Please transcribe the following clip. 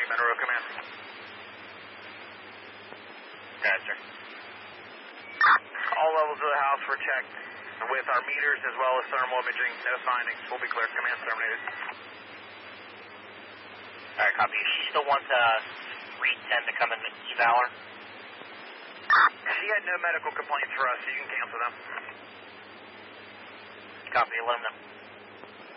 Monroe, command. Gotcha. All levels of the house were checked with our meters as well as thermal imaging. No findings. We'll be clear. Command terminated. All right, copy. She still wants Reed 10 to come in the eval her? She had no medical complaints for us, so you can cancel them. Copy. Let them know.